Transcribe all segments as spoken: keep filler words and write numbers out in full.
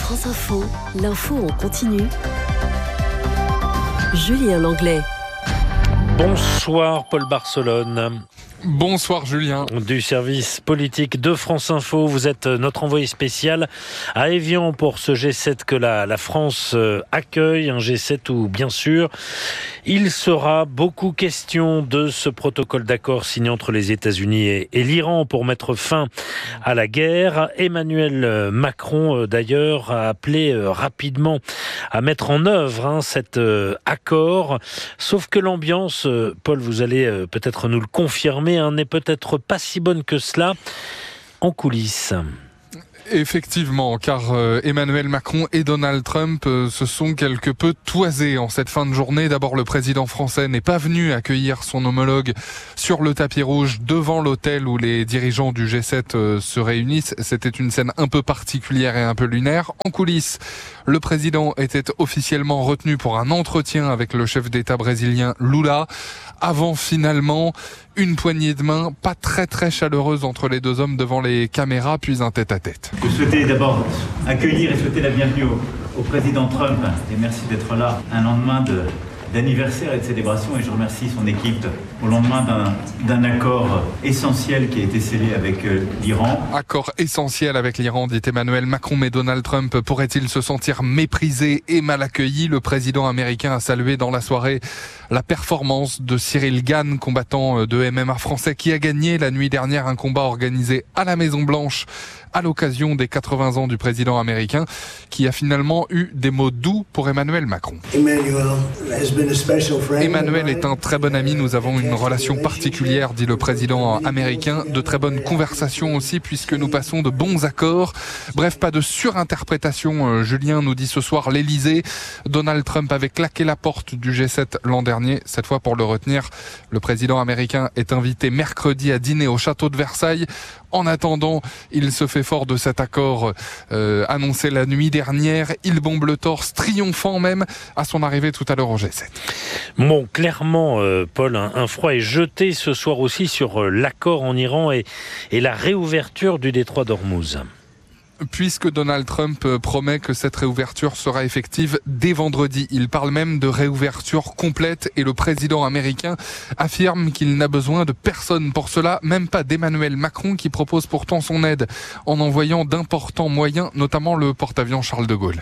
France Info, l'info en continu. Julien Langlais. Bonsoir Paul Barcelone. Bonsoir Julien. Du service politique de France Info, vous êtes notre envoyé spécial à Évian pour ce G sept que la, la France accueille, un G sept où bien sûr il sera beaucoup question de ce protocole d'accord signé entre les États-Unis et, et l'Iran pour mettre fin à la guerre. Emmanuel Macron d'ailleurs a appelé rapidement à mettre en œuvre hein, cet accord, sauf que l'ambiance, Paul, vous allez peut-être nous le confirmer, n'est peut-être pas si bonne que cela en coulisses. Effectivement, car euh, Emmanuel Macron et Donald Trump euh, se sont quelque peu toisés en cette fin de journée. D'abord, le président français n'est pas venu accueillir son homologue sur le tapis rouge devant l'hôtel où les dirigeants du G sept euh, se réunissent. C'était une scène un peu particulière et un peu lunaire. En coulisses, le président était officiellement retenu pour un entretien avec le chef d'État brésilien Lula, avant finalement une poignée de main pas très très chaleureuse entre les deux hommes devant les caméras, puis un tête-à-tête. Je souhaitais d'abord accueillir et souhaiter la bienvenue au, au président Trump et merci d'être là un lendemain de, d'anniversaire et de célébration, et je remercie son équipe au lendemain d'un, d'un accord essentiel qui a été scellé avec euh, l'Iran. Accord essentiel avec l'Iran, dit Emmanuel Macron, mais Donald Trump pourrait-il se sentir méprisé et mal accueilli? Le président américain a salué dans la soirée la performance de Cyril Gane, combattant de M M A français qui a gagné la nuit dernière un combat organisé à la Maison-Blanche à l'occasion des quatre-vingts ans du président américain, qui a finalement eu des mots doux pour Emmanuel Macron. Emmanuel est un très bon ami, nous avons une relation particulière, dit le président américain, de très bonnes conversations aussi puisque nous passons de bons accords. Bref, pas de surinterprétation, Julien, nous dit ce soir l'Élysée. Donald Trump avait claqué la porte du G sept l'an dernier, cette fois pour le retenir. Le président américain est invité mercredi à dîner au château de Versailles. En attendant, il se fait fort de cet accord euh, annoncé la nuit dernière. Il bombe le torse, triomphant même à son arrivée tout à l'heure au G sept. Bon, clairement, euh, Paul, un, un froid est jeté ce soir aussi sur euh, l'accord en Iran et, et la réouverture du détroit d'Ormuz. Puisque Donald Trump promet que cette réouverture sera effective dès vendredi. Il parle même de réouverture complète et le président américain affirme qu'il n'a besoin de personne pour cela, même pas d'Emmanuel Macron qui propose pourtant son aide en envoyant d'importants moyens, notamment le porte-avions Charles de Gaulle.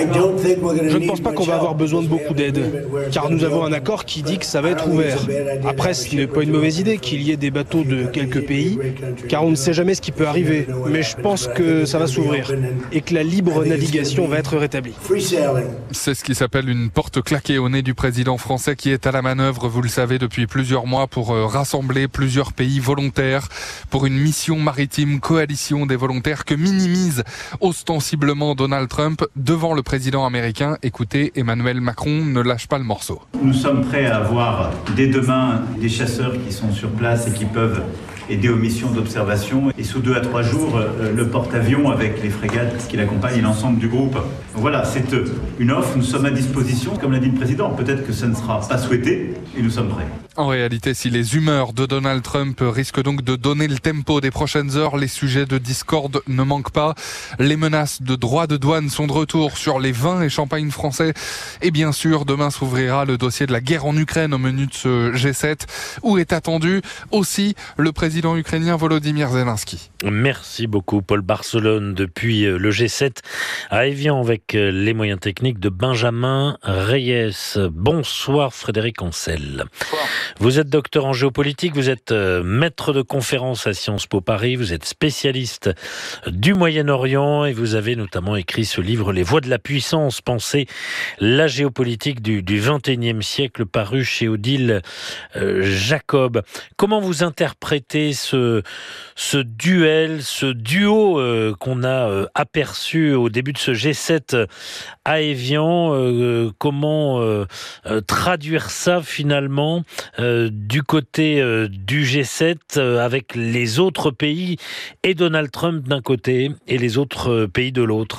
Je ne pense pas qu'on va avoir besoin de beaucoup d'aide, car nous avons un accord qui dit que ça va être ouvert. Après, ce n'est pas une mauvaise idée qu'il y ait des bateaux de quelques pays, car on ne sait jamais ce qui peut arriver. Mais je pense que ça va s'ouvrir et que la libre navigation va être rétablie. C'est ce qui s'appelle une porte claquée au nez du président français qui est à la manœuvre, vous le savez, depuis plusieurs mois pour rassembler plusieurs pays volontaires pour une mission maritime, coalition des volontaires que minimise ostensiblement Donald Trump devant le président américain. Écoutez, Emmanuel Macron ne lâche pas le morceau. Nous sommes prêts à avoir dès demain des chasseurs qui sont sur place et qui peuvent aider aux missions d'observation. Et sous deux à trois jours, le porte-avions avec les frégates qui l'accompagnent et l'ensemble du groupe. Donc voilà, c'est une offre, nous sommes à disposition. Comme l'a dit le président, peut-être que ça ne sera pas souhaité et nous sommes prêts. En réalité, si les humeurs de Donald Trump risquent donc de donner le tempo des prochaines heures, les sujets de discorde ne manquent pas. Les menaces de droits de douane sont de retour sur les vins et champagnes français. Et bien sûr, demain s'ouvrira le dossier de la guerre en Ukraine au menu de ce G sept, où est attendu aussi le président président ukrainien Volodymyr Zelensky. Merci beaucoup Paul Barcelone depuis le G sept à Évian avec les moyens techniques de Benjamin Reyes. Bonsoir Frédéric Ancel. Bonsoir. Vous êtes docteur en géopolitique, vous êtes maître de conférence à Sciences Po Paris, vous êtes spécialiste du Moyen-Orient et vous avez notamment écrit ce livre Les voies de la puissance, penser la géopolitique du, du vingt et unième siècle, paru chez Odile euh, Jacob. Comment vous interprétez ce, ce duel, ce duo euh, qu'on a euh, aperçu au début de ce G sept à Évian, euh, comment euh, euh, traduire ça finalement euh, du côté euh, du G sept euh, avec les autres pays et Donald Trump d'un côté et les autres euh, pays de l'autre?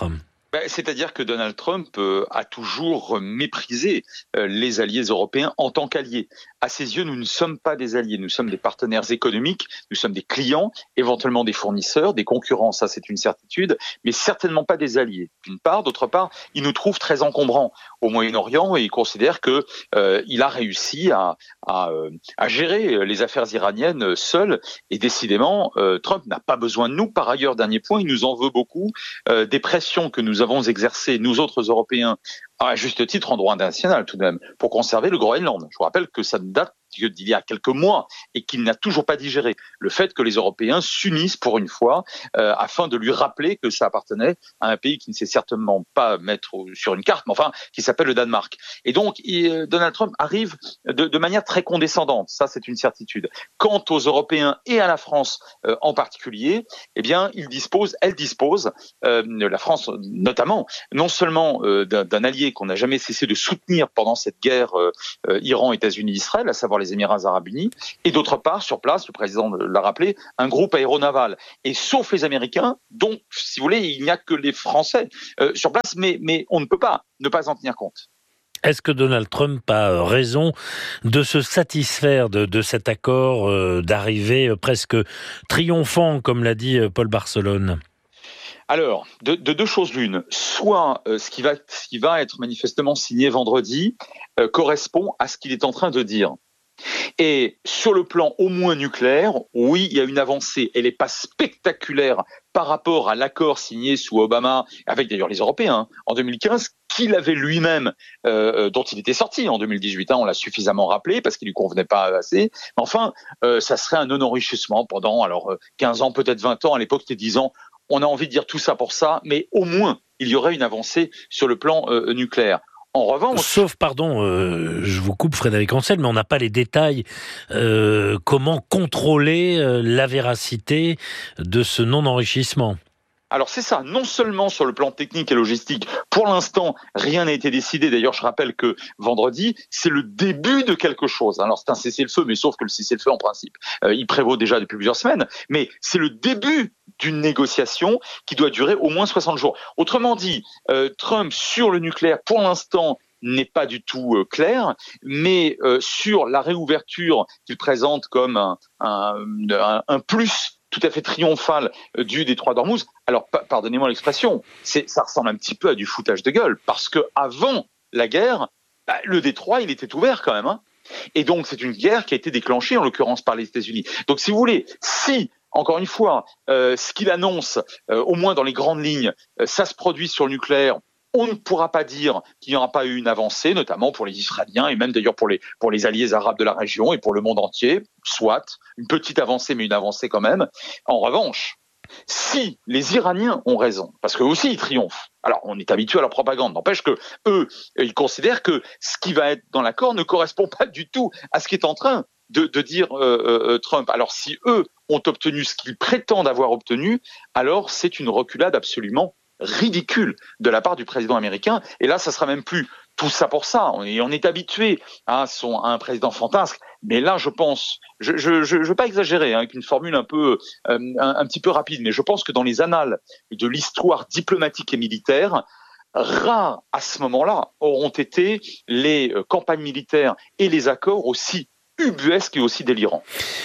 C'est-à-dire que Donald Trump euh, a toujours méprisé euh, les alliés européens en tant qu'alliés. À ses yeux, nous ne sommes pas des alliés, nous sommes des partenaires économiques, nous sommes des clients, éventuellement des fournisseurs, des concurrents, ça c'est une certitude, mais certainement pas des alliés. D'une part, d'autre part, il nous trouve très encombrants au Moyen-Orient et il considère que euh, il a réussi à, à, euh, à gérer les affaires iraniennes seul. Et décidément, euh, Trump n'a pas besoin de nous. Par ailleurs, dernier point, il nous en veut beaucoup euh, des pressions que nous avons exercées, nous autres Européens, à juste titre en droit international tout de même, pour conserver le Groenland. Je vous rappelle que ça date d'il y a quelques mois et qu'il n'a toujours pas digéré le fait que les Européens s'unissent pour une fois euh, afin de lui rappeler que ça appartenait à un pays qui ne sait certainement pas mettre sur une carte, mais enfin qui s'appelle le Danemark. Et donc il, Donald Trump arrive de, de manière très condescendante, ça c'est une certitude. Quant aux Européens et à la France euh, en particulier, eh bien il dispose, elle dispose, euh, la France notamment, non seulement euh, d'un, d'un allié qu'on n'a jamais cessé de soutenir pendant cette guerre euh, euh, Iran-États-Unis-Israël, à savoir les Émirats arabes unis, et d'autre part, sur place, le président l'a rappelé, un groupe aéronaval. Et sauf les Américains, dont, si vous voulez, il n'y a que les Français euh, sur place, mais, mais on ne peut pas ne pas en tenir compte. Est-ce que Donald Trump a raison de se satisfaire de, de cet accord, euh, d'arriver presque triomphant, comme l'a dit Paul Barcelone ? Alors, de, de deux choses l'une. Soit euh, ce qui va, ce qui va être manifestement signé vendredi euh, correspond à ce qu'il est en train de dire. Et sur le plan au moins nucléaire, oui, il y a une avancée. Elle n'est pas spectaculaire par rapport à l'accord signé sous Obama, avec d'ailleurs les Européens, en deux mille quinze, qu'il avait lui-même, euh, dont il était sorti en deux mille dix-huit. Hein, on l'a suffisamment rappelé parce qu'il lui convenait pas assez. Mais enfin, euh, ça serait un non-enrichissement pendant alors quinze ans, peut-être vingt ans. À l'époque, c'était dix ans. On a envie de dire tout ça pour ça, mais au moins, il y aurait une avancée sur le plan euh, nucléaire. En revanche... Sauf, pardon, euh, je vous coupe Frédéric Ancel, mais on n'a pas les détails. Euh, comment contrôler euh, la véracité de ce non-enrichissement ? Alors c'est ça, non seulement sur le plan technique et logistique, pour l'instant rien n'a été décidé, d'ailleurs je rappelle que vendredi c'est le début de quelque chose, alors c'est un cessez-le-feu, mais sauf que le cessez-le-feu en principe euh, il prévaut déjà depuis plusieurs semaines, mais c'est le début d'une négociation qui doit durer au moins soixante jours. Autrement dit, euh, Trump sur le nucléaire pour l'instant n'est pas du tout euh, clair, mais euh, sur la réouverture qu'il présente comme un, un, un, un plus tout à fait triomphal euh, du détroit d'Ormuz. Alors, pa- pardonnez-moi l'expression, c'est, ça ressemble un petit peu à du foutage de gueule, parce que avant la guerre, bah, le détroit, il était ouvert quand même, hein. Et donc, c'est une guerre qui a été déclenchée, en l'occurrence, par les États-Unis. Donc, si vous voulez, si, encore une fois, euh, ce qu'il annonce, euh, au moins dans les grandes lignes, euh, ça se produit sur le nucléaire, on ne pourra pas dire qu'il n'y aura pas eu une avancée, notamment pour les Israéliens et même d'ailleurs pour les, pour les alliés arabes de la région et pour le monde entier, soit une petite avancée, mais une avancée quand même. En revanche, si les Iraniens ont raison, parce qu'eux aussi ils triomphent, alors on est habitué à leur propagande, n'empêche que eux, ils considèrent que ce qui va être dans l'accord ne correspond pas du tout à ce qui est en train de, de dire euh, euh, Trump. Alors si eux ont obtenu ce qu'ils prétendent avoir obtenu, alors c'est une reculade absolument ridicule de la part du président américain. Et là, ça sera même plus tout ça pour ça. On est, on est habitué à, son, à un président fantasque. Mais là, je pense, je ne je, je, je veux pas exagérer, hein, avec une formule un peu, euh, un, un petit peu rapide, mais je pense que dans les annales de l'histoire diplomatique et militaire, rares à ce moment-là auront été les euh, campagnes militaires et les accords aussi ubuesques et aussi délirants.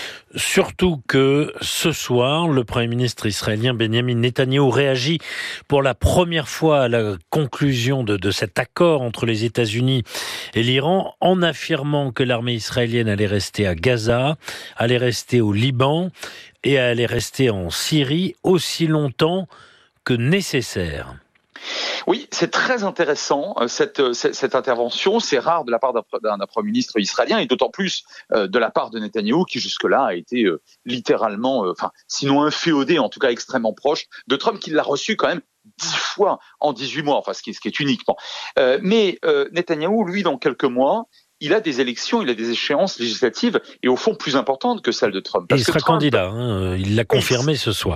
Surtout que ce soir, le Premier ministre israélien Benjamin Netanyahou réagit pour la première fois à la conclusion de, de cet accord entre les États-Unis et l'Iran, en affirmant que l'armée israélienne allait rester à Gaza, allait rester au Liban et allait rester en Syrie aussi longtemps que nécessaire. Oui, c'est très intéressant cette, cette, cette intervention. C'est rare de la part d'un, d'un, d'un Premier ministre israélien et d'autant plus euh, de la part de Netanyahou qui jusque-là a été euh, littéralement, euh, enfin sinon inféodé, en tout cas extrêmement proche de Trump, qui l'a reçu quand même dix fois en dix-huit mois, enfin ce qui est, ce qui est unique. Bon. Euh, mais euh, Netanyahou, lui, dans quelques mois, il a des élections, il a des échéances législatives et au fond plus importantes que celles de Trump. Parce il sera Trump, candidat, hein, il l'a confirmé ce soir.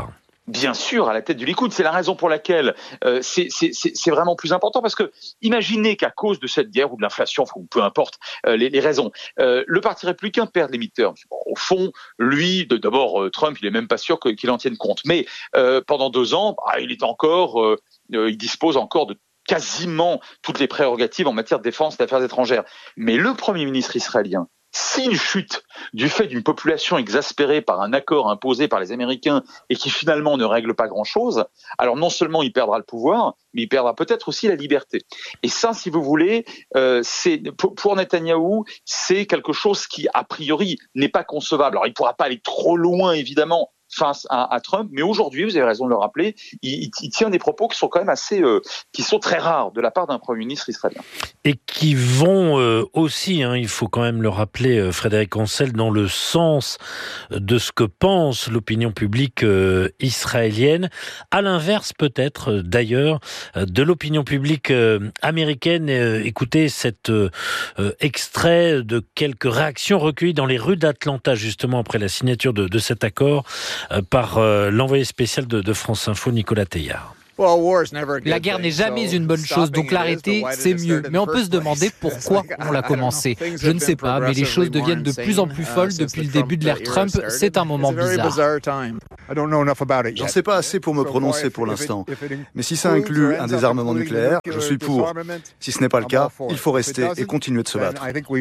Bien sûr, à la tête du Likoud. C'est la raison pour laquelle euh, c'est, c'est, c'est, c'est vraiment plus important, parce que imaginez qu'à cause de cette guerre ou de l'inflation, ou peu importe euh, les, les raisons, euh, le Parti républicain perd les midterms. Bon, au fond, lui, de, d'abord, euh, Trump, il est même pas sûr que, qu'il en tienne compte. Mais euh, pendant deux ans, bah, il est encore, euh, euh, il dispose encore de quasiment toutes les prérogatives en matière de défense et d'affaires étrangères. Mais le Premier ministre israélien, si une chute du fait d'une population exaspérée par un accord imposé par les Américains et qui finalement ne règle pas grand-chose, alors non seulement il perdra le pouvoir, mais il perdra peut-être aussi la liberté. Et ça, si vous voulez, euh, c'est pour Netanyahou, c'est quelque chose qui, a priori, n'est pas concevable. Alors il ne pourra pas aller trop loin, évidemment, face à, à Trump, mais aujourd'hui, vous avez raison de le rappeler, il, il, il tient des propos qui sont quand même assez, euh, qui sont très rares de la part d'un Premier ministre israélien. Et qui vont euh, aussi, hein, il faut quand même le rappeler, euh, Frédéric Ancel, dans le sens de ce que pense l'opinion publique euh, israélienne, à l'inverse peut-être euh, d'ailleurs euh, de l'opinion publique euh, américaine. Euh, écoutez cet euh, euh, extrait de quelques réactions recueillies dans les rues d'Atlanta, justement après la signature de, de cet accord, par euh, l'envoyé spécial de, de France Info, Nicolas Teillard. La guerre n'est jamais une bonne chose, donc l'arrêter, c'est mieux. Mais on peut se demander pourquoi on l'a commencé. Je ne sais pas, mais les choses deviennent de plus en plus folles depuis le début de l'ère Trump. C'est un moment bizarre. J'en sais pas assez pour me prononcer pour l'instant. Mais si ça inclut un désarmement nucléaire, je suis pour. Si ce n'est pas le cas, il faut rester et continuer de se battre.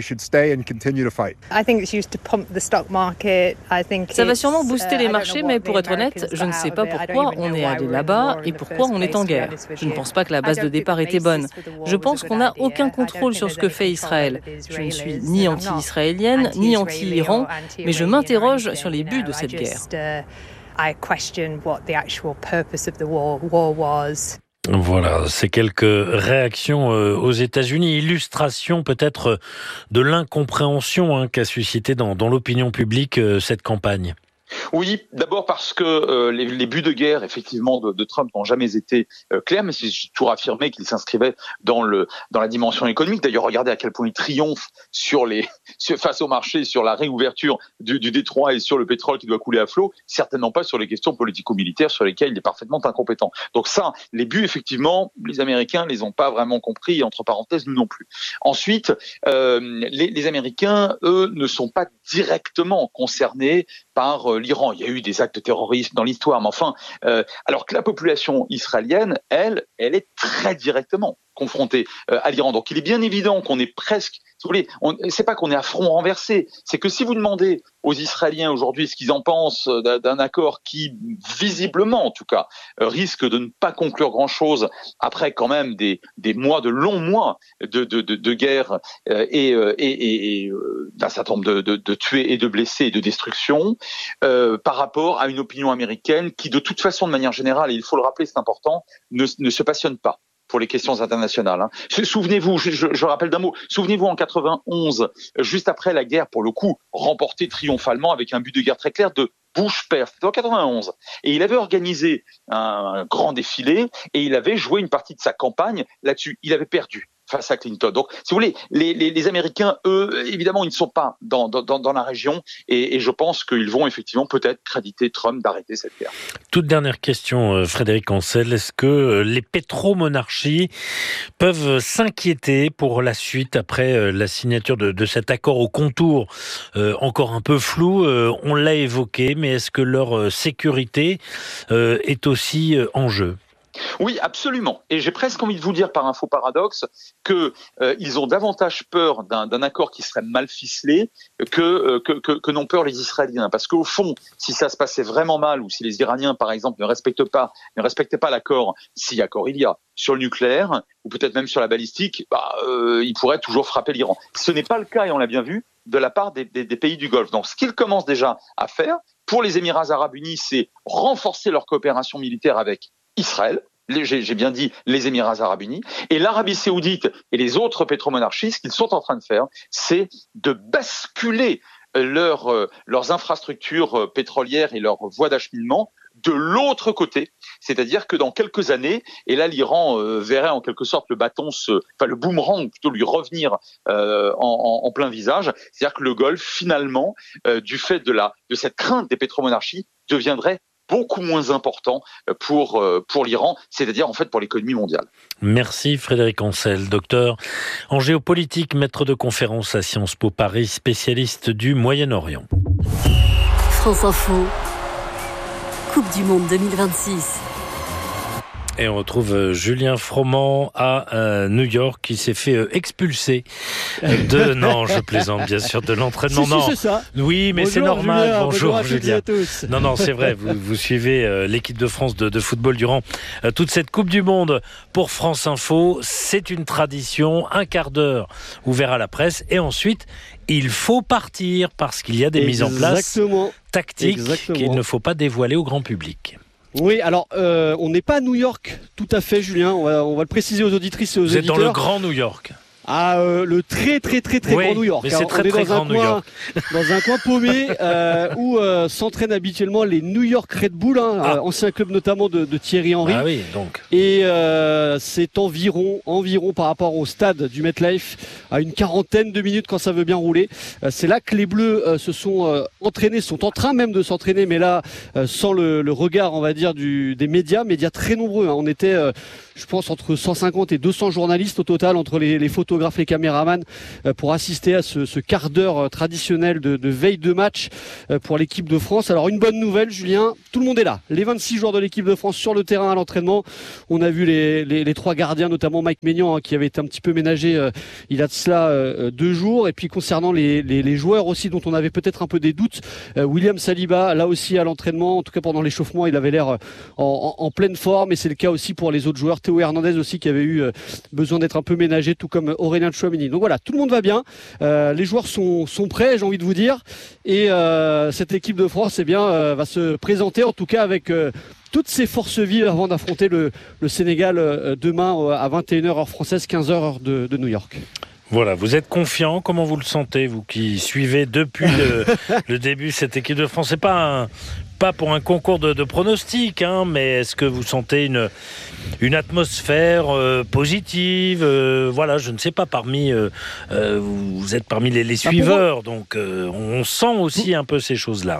Ça va sûrement booster les marchés, mais pour être honnête, je ne sais pas pourquoi on est allé là-bas et pourquoi on est en guerre. Je ne pense pas que la base de départ était bonne. Je pense qu'on n'a aucun contrôle sur ce que fait Israël. Je ne suis ni anti-israélienne, ni anti-Iran, mais je m'interroge sur les buts de cette guerre. Voilà, c'est quelques réactions aux États-Unis, illustration peut-être de l'incompréhension hein, qu'a suscité dans, dans l'opinion publique cette campagne. Oui, d'abord parce que euh, les, les buts de guerre, effectivement, de, de Trump n'ont jamais été euh, clairs, mais c'est toujours affirmé qu'il s'inscrivait dans le dans la dimension économique. D'ailleurs, regardez à quel point il triomphe sur les sur, face au marché, sur la réouverture du, du détroit et sur le pétrole qui doit couler à flot, certainement pas sur les questions politico-militaires sur lesquelles il est parfaitement incompétent. Donc ça, les buts, effectivement, les Américains les ont pas vraiment compris, et entre parenthèses, nous non plus. Ensuite, euh, les, les Américains, eux, ne sont pas directement concernés par euh, l'Iran. Il y a eu des actes de terrorisme dans l'histoire, mais enfin, euh, alors que la population israélienne, elle, elle est très directement confrontée euh, à l'Iran. Donc il est bien évident qu'on est presque, si vous voulez, on, c'est pas qu'on est à front renversé, c'est que si vous demandez aux Israéliens aujourd'hui ce qu'ils en pensent d'un, d'un accord qui, visiblement en tout cas, euh, risque de ne pas conclure grand-chose après quand même des, des mois, de longs mois de, de, de, de guerre euh, et, euh, et, et, et euh, d'un certain nombre de, de, de tués et de blessés et de destruction, euh, par rapport à une opinion américaine qui, de toute façon, de manière générale, et il faut le rappeler, c'est important, ne, ne se passionne pas pour les questions internationales. Hein. Souvenez-vous, je, je, je rappelle d'un mot, souvenez-vous en quatre-vingt-onze, juste après la guerre, pour le coup, remportée triomphalement avec un but de guerre très clair de Bush père, c'était en quatre-vingt-onze. Et il avait organisé un, un grand défilé et il avait joué une partie de sa campagne là-dessus. Il avait perdu face à Clinton. Donc, si vous voulez, les, les, les Américains, eux, évidemment, ils ne sont pas dans, dans, dans la région et, et je pense qu'ils vont effectivement peut-être créditer Trump d'arrêter cette guerre. Toute dernière question, Frédéric Ancel. Est-ce que les pétromonarchies peuvent s'inquiéter pour la suite après la signature de, de cet accord au contour euh, encore un peu flou? euh, On l'a évoqué, mais est-ce que leur sécurité euh, est aussi en jeu? Oui, absolument. Et j'ai presque envie de vous dire par un faux paradoxe que euh, ils ont davantage peur d'un, d'un accord qui serait mal ficelé que, euh, que, que, que n'ont peur les Israéliens. Parce qu'au fond, si ça se passait vraiment mal ou si les Iraniens, par exemple, ne respectent pas, ne respectaient pas l'accord, si accord il y a, sur le nucléaire ou peut-être même sur la balistique, bah, euh, ils pourraient toujours frapper l'Iran. Ce n'est pas le cas, et on l'a bien vu, de la part des, des, des pays du Golfe. Donc, ce qu'ils commencent déjà à faire pour les Émirats arabes unis, c'est renforcer leur coopération militaire avec Israël. J'ai, j'ai bien dit les Émirats arabes unis, et l'Arabie saoudite et les autres pétromonarchies, ce qu'ils sont en train de faire, c'est de basculer leur, euh, leurs infrastructures pétrolières et leurs voies d'acheminement de l'autre côté, c'est-à-dire que dans quelques années, et là l'Iran euh, verrait en quelque sorte le bâton, se, enfin le boomerang plutôt lui revenir euh, en, en, en plein visage, c'est-à-dire que le Golfe finalement, euh, du fait de la de cette crainte des pétromonarchies, deviendrait beaucoup moins important pour, pour l'Iran, c'est-à-dire en fait pour l'économie mondiale. Merci Frédéric Ancel, docteur en géopolitique, maître de conférence à Sciences Po Paris, spécialiste du Moyen-Orient. France Info, Coupe du Monde deux mille vingt-six. Et on retrouve Julien Froment à euh, New York qui s'est fait euh, expulser de non, je plaisante bien sûr de l'entraînement. Si, non, si, c'est ça. Oui, mais bonjour, c'est normal. Julien, bonjour, bonjour Julien. à tous. Non, non, c'est vrai. Vous, vous suivez euh, l'équipe de France de, de football durant euh, toute cette Coupe du Monde pour France Info. C'est une tradition, un quart d'heure ouvert à la presse et ensuite il faut partir parce qu'il y a des Exactement. mises en place tactiques Exactement. qu'il ne faut pas dévoiler au grand public. Oui, alors euh, on n'est pas à New York, tout à fait, Julien. On va, on va le préciser aux auditrices et aux Vous auditeurs. êtes dans le grand New York. Ah, euh, le très très très très oui, grand New York. Mais c'est hein. très on est très dans grand un New coin, York. Dans un coin paumé euh, où euh, s'entraînent habituellement les New York Red Bull, hein, Ah. euh, ancien club notamment de, de Thierry Henry. Ah oui, donc. Et euh, c'est environ, environ par rapport au stade du MetLife, à une quarantaine de minutes quand ça veut bien rouler. Euh, c'est là que les Bleus euh, se sont euh, entraînés, sont en train même de s'entraîner, mais là, euh, sans le, le regard, on va dire, du, des médias, médias très nombreux. Hein. On était, euh, je pense, entre cent cinquante et deux cents journalistes au total, entre les, les photographes, les caméramans, euh, pour assister à ce, ce quart d'heure euh, traditionnel de, de veille de match euh, pour l'équipe de France. Alors, une bonne nouvelle, Julien, tout le monde est là. Les vingt-six joueurs de l'équipe de France sur le terrain à l'entraînement. On a vu les, les, les trois gardiens, notamment Mike Maignan, hein, qui avait été un petit peu ménagé euh, il y a de cela euh, deux jours. Et puis concernant les, les, les joueurs aussi dont on avait peut-être un peu des doutes, euh, William Saliba, là aussi à l'entraînement, en tout cas pendant l'échauffement, il avait l'air euh, en, en, en pleine forme. Et c'est le cas aussi pour les autres joueurs. Théo Hernandez aussi qui avait eu euh, besoin d'être un peu ménagé, tout comme Aurélien Tchouameni. Donc voilà, tout le monde va bien. Euh, les joueurs sont, sont prêts, j'ai envie de vous dire. Et euh, cette équipe de France, eh bien, euh, va se présenter en tout cas avec euh, toutes ses forces vives avant d'affronter le, le Sénégal euh, demain euh, à vingt et une heures heure française, quinze heures heure de, de New York. Voilà, vous êtes confiant, comment vous le sentez, vous qui suivez depuis le, le début cette équipe de France? C'est pas un, pas pour un concours de, de pronostics, hein, mais est-ce que vous sentez une, une atmosphère euh, positive euh, Voilà, je ne sais pas, parmi euh, euh, vous êtes parmi les, les suiveurs, donc euh, on sent aussi un peu ces choses-là.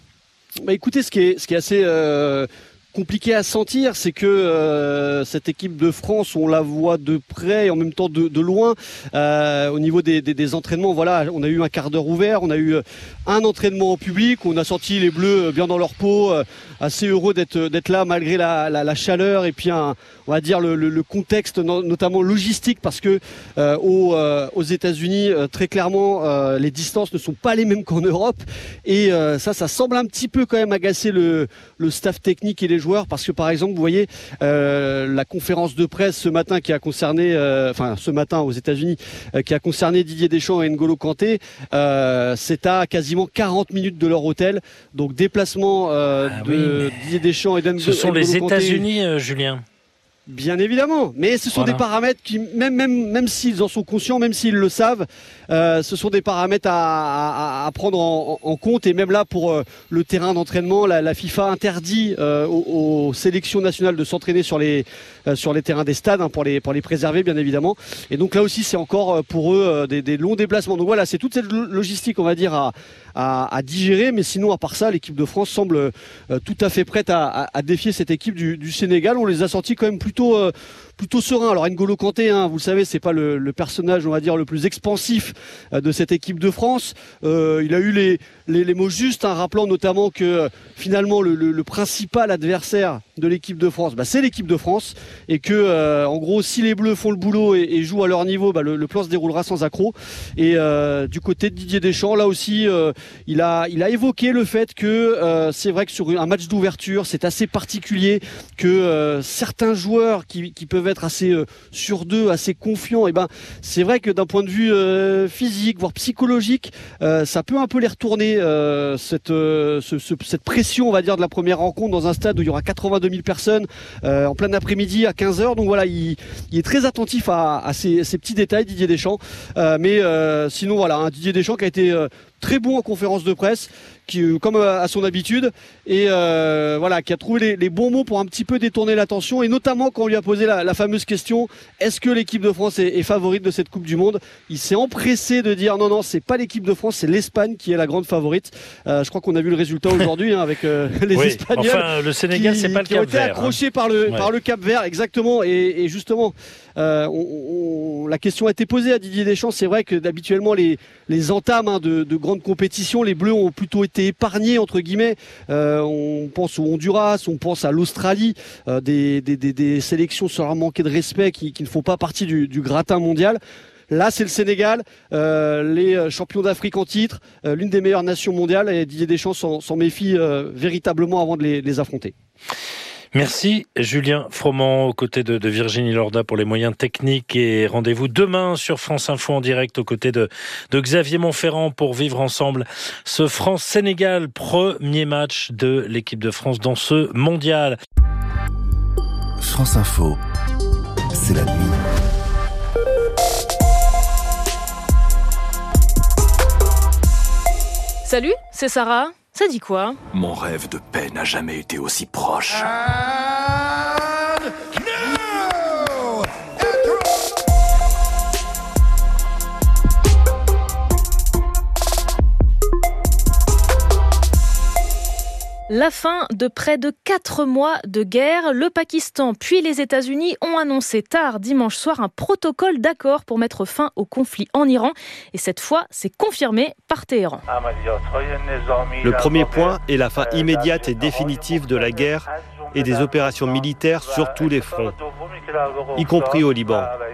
Bah écoutez, ce qui est, ce qui est assez euh, compliqué à sentir, c'est que euh, cette équipe de France, on la voit de près et en même temps de, de loin. Euh, au niveau des, des, des entraînements, voilà, on a eu un quart d'heure ouvert, on a eu un entraînement en public, on a senti les Bleus bien dans leur peau, euh, assez heureux d'être d'être là malgré la, la, la chaleur et puis un, on va dire le, le, le contexte no, notamment logistique, parce que euh, aux, euh, aux États-Unis, euh, très clairement, euh, les distances ne sont pas les mêmes qu'en Europe et euh, ça, ça semble un petit peu quand même agacer le, le staff technique et les joueurs, parce que par exemple, vous voyez euh, la conférence de presse ce matin qui a concerné, euh, enfin ce matin aux États-Unis, euh, qui a concerné Didier Deschamps et N'Golo Kanté, euh, c'est à quasiment quarante minutes de leur hôtel, donc déplacement euh, ah de oui, Didier Deschamps et d'N'Golo Kanté. Ce sont les États-Unis, euh, Julien. Bien évidemment, mais ce sont voilà. des paramètres qui, même, même, même s'ils en sont conscients, même s'ils le savent, euh, ce sont des paramètres à, à, à prendre en, en compte. Et même là, pour euh, le terrain d'entraînement, la, la FIFA interdit euh, aux, aux sélections nationales de s'entraîner sur les, euh, sur les terrains des stades, hein, pour, les, pour les préserver, bien évidemment. Et donc là aussi, c'est encore euh, pour eux euh, des, des longs déplacements. Donc voilà, c'est toute cette logistique, on va dire, à, à, à digérer. Mais sinon, à part ça, l'équipe de France semble euh, tout à fait prête à, à, à défier cette équipe du, du Sénégal. On les a sortis quand même plutôt Euh, plutôt serein. Alors N'Golo Kanté, hein, vous le savez, c'est pas le, le personnage, on va dire, le plus expansif euh, de cette équipe de France. Euh, il a eu les, les, les mots justes, hein, rappelant notamment que euh, finalement le, le, le principal adversaire de l'équipe de France, bah, c'est l'équipe de France, et que euh, en gros, si les Bleus font le boulot et, et jouent à leur niveau, bah, le, le plan se déroulera sans accroc. Et euh, du côté de Didier Deschamps, là aussi, euh, il a il a évoqué le fait que euh, c'est vrai que sur un match d'ouverture, c'est assez particulier, que euh, certains joueurs qui, qui peuvent être assez euh, sur d'eux, assez confiants, et ben c'est vrai que d'un point de vue euh, physique, voire psychologique, euh, ça peut un peu les retourner, euh, cette euh, ce, ce, cette pression, on va dire, de la première rencontre dans un stade où il y aura quatre-vingt-deux mille personnes euh, en plein après-midi à quinze heures. Donc voilà, il, il est très attentif à, à ces, ces petits détails, Didier Deschamps. Euh, mais euh, sinon voilà, un Didier Deschamps qui a été euh, très bon en conférence de presse, qui, comme à son habitude, et euh, voilà, qui a trouvé les, les bons mots pour un petit peu détourner l'attention, et notamment quand on lui a posé la, la fameuse question, est-ce que l'équipe de France est, est favorite de cette Coupe du Monde? Il s'est empressé de dire non, non, c'est pas l'équipe de France, c'est l'Espagne qui est la grande favorite. Euh, je crois qu'on a vu le résultat aujourd'hui hein, avec euh, les oui, Espagnols. Enfin, le Sénégal, qui, c'est pas le qui Cap ont été Vert. accrochés hein. par le ouais. par le Cap Vert, exactement. Et, et justement, euh, on, on, la question a été posée à Didier Deschamps. C'est vrai que d'habituellement les les entames hein, de, de grandes compétitions, les Bleus ont plutôt été épargnés entre guillemets. Euh, on pense au Honduras, on pense à l'Australie, euh, des, des, des, des sélections sans leur manquer de respect qui, qui ne font pas partie du, du gratin mondial. Là, c'est le Sénégal, euh, les champions d'Afrique en titre, euh, l'une des meilleures nations mondiales, et Didier Deschamps s'en, s'en méfie euh, véritablement avant de les, les affronter. Merci Julien Froment aux côtés de, de Virginie Lorda pour les moyens techniques, et rendez-vous demain sur France Info en direct aux côtés de, de Xavier Montferrand pour vivre ensemble ce France-Sénégal, premier match de l'équipe de France dans ce mondial. France Info, c'est la nuit. Salut, c'est Sarah. Ça dit quoi? Mon rêve de paix n'a jamais été aussi proche. La fin de près de quatre mois de guerre. Le Pakistan puis les États-Unis ont annoncé tard dimanche soir un protocole d'accord pour mettre fin au conflit en Iran. Et cette fois, c'est confirmé par Téhéran. Le premier point est la fin immédiate et définitive de la guerre et des opérations militaires sur tous les fronts, y compris au Liban.